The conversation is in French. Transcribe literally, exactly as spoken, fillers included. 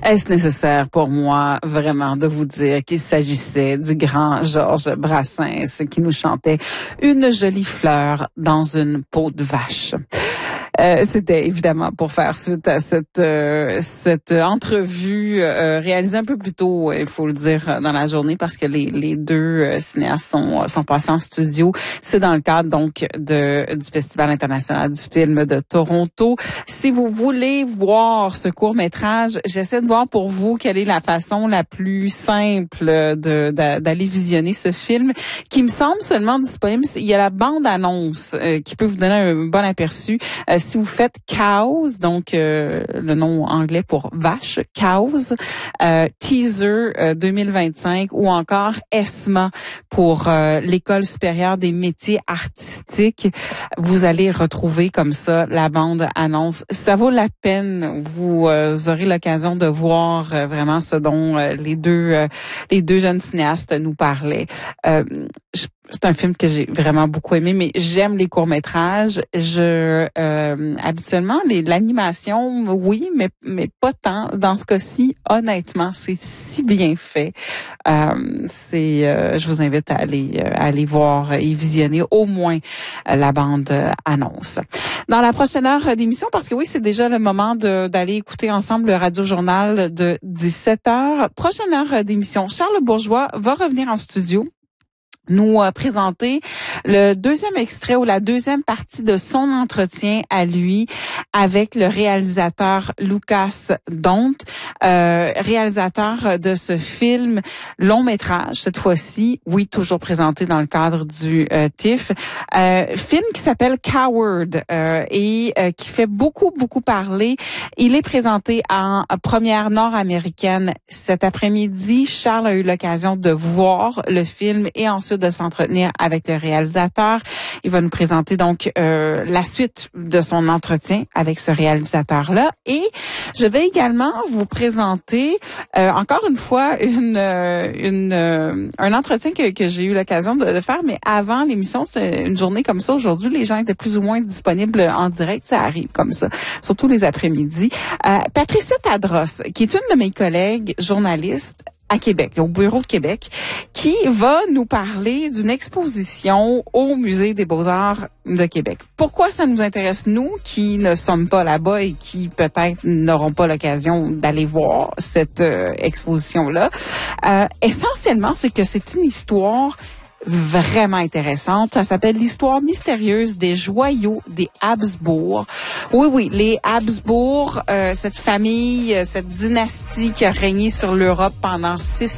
Est-ce nécessaire pour moi vraiment de vous dire qu'il s'agissait du grand Georges Brassens qui nous chantait Une jolie fleur dans une peau de vache? Euh, c'était évidemment pour faire suite à cette euh, cette entrevue euh, réalisée un peu plus tôt, il faut le dire, dans la journée, parce que les les deux euh, cinéastes sont sont passés en studio. C'est dans le cadre donc de du Festival international du film de Toronto. Si vous voulez voir ce court-métrage, j'essaie de voir pour vous quelle est la façon la plus simple de, de d'aller visionner ce film, qui me semble seulement disponible. Il y a la bande-annonce euh, qui peut vous donner un bon aperçu. Euh, Si vous faites Cows, donc euh, le nom anglais pour vache, Cows, euh, Teaser euh, deux mille vingt-cinq, ou encore ESMA pour euh, l'École supérieure des métiers artistiques, vous allez retrouver comme ça la bande-annonce. Ça vaut la peine. Vous euh, aurez l'occasion de voir euh, vraiment ce dont euh, les deux euh, les deux jeunes cinéastes nous parlaient. Euh, je C'est un film que j'ai vraiment beaucoup aimé, mais j'aime les courts-métrages. Je euh, habituellement les l'animation, oui, mais mais pas tant. Dans ce cas-ci, honnêtement, c'est si bien fait. Euh, c'est, euh, je vous invite à aller euh, à aller voir et visionner au moins euh, la bande euh, annonce. Dans la prochaine heure d'émission, parce que oui, c'est déjà le moment de d'aller écouter ensemble le Radio Journal de dix-sept heures. Prochaine heure d'émission, Charles Bourgeois va revenir en studio, nous euh, présenter le deuxième extrait ou la deuxième partie de son entretien à lui avec le réalisateur Lucas Dont, euh, réalisateur de ce film long métrage, cette fois-ci, oui, toujours présenté dans le cadre du euh, T I F, euh, film qui s'appelle Coward euh, et euh, qui fait beaucoup, beaucoup parler. Il est présenté en première nord-américaine cet après-midi. Charles a eu l'occasion de voir le film et ensuite de s'entretenir avec le réalisateur. Il va nous présenter donc euh, la suite de son entretien avec ce réalisateur-là. Et je vais également vous présenter euh, encore une fois une, euh, une euh, un entretien que, que j'ai eu l'occasion de, de faire, mais avant l'émission. C'est une journée comme ça. Aujourd'hui, les gens étaient plus ou moins disponibles en direct. Ça arrive comme ça, surtout les après-midi. Euh, Patricia Tadros, qui est une de mes collègues journalistes à Québec, au bureau de Québec, qui va nous parler d'une exposition au Musée des Beaux-Arts de Québec. Pourquoi ça nous intéresse, nous, qui ne sommes pas là-bas et qui peut-être n'auront pas l'occasion d'aller voir cette euh, exposition-là? Euh, essentiellement, c'est que c'est une histoire vraiment intéressante. Ça s'appelle l'histoire mystérieuse des joyaux des Habsbourg. Oui, oui, les Habsbourg, euh, cette famille, cette dynastie qui a régné sur l'Europe pendant six